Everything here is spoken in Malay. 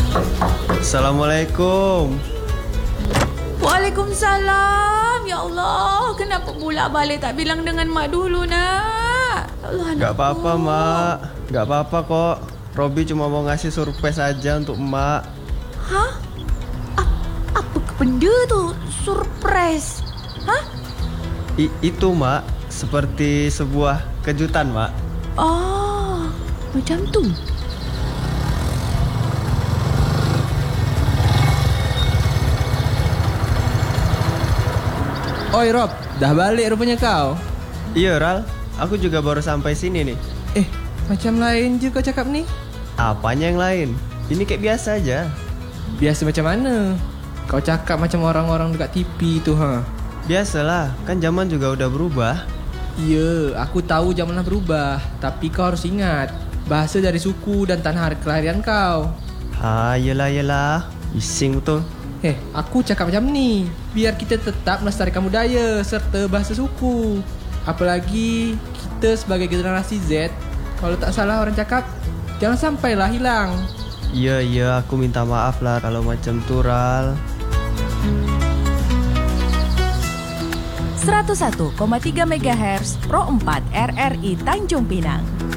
Assalamualaikum. Waalaikumsalam. Ya Allah, kenapa pula balik tak bilang dengan mak dulu nak? Ya Allah, Gak anakku. apa-apa mak, gak apa-apa kok. Robi cuma mau ngasih surprise aja untuk emak. Hah? Apa benda tu? Surprise? Hah? Itu mak, seperti sebuah kejutan mak. Oh, macam tu. Oi Rob, dah balik rupanya kau. Iya Ral, aku juga baru sampai sini nih. Macam lain je kau cakap ni. Apanya yang lain? Ini kayak biasa aja. Biasa macam mana? Kau cakap macam orang-orang dekat TV tu ha. Biasalah, kan zaman juga udah berubah. Ya, aku tahu zaman dah berubah. Tapi kau harus ingat, bahasa dari suku dan tanah kelahiran kau. Yelah, bising betul. Aku cakap macam ni biar kita tetap melestarikan budaya serta bahasa suku. Apalagi kita sebagai generasi Z, kalau tak salah orang cakap, jangan sampailah hilang. Iya, aku minta maaf lah kalau macam tu Ral. 101,3 MHz Pro 4 RRI Tanjung Pinang.